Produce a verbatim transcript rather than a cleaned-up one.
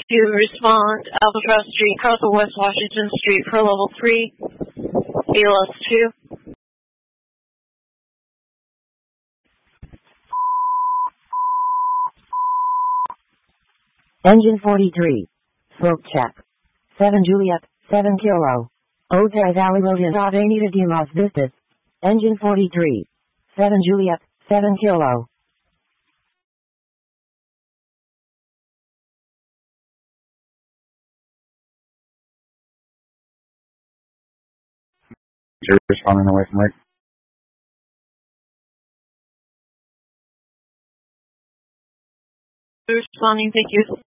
two, respond, Albatross Street, cross of West Washington Street for level three, A L S two. Engine forty-three. Smoke check. seven Juliet, seven Kilo. Hotel Valley Road is Avenida de las Vistas. Engine forty-three. seven Juliet, seven Kilo. You're responding away from Rick. Responding, thank you.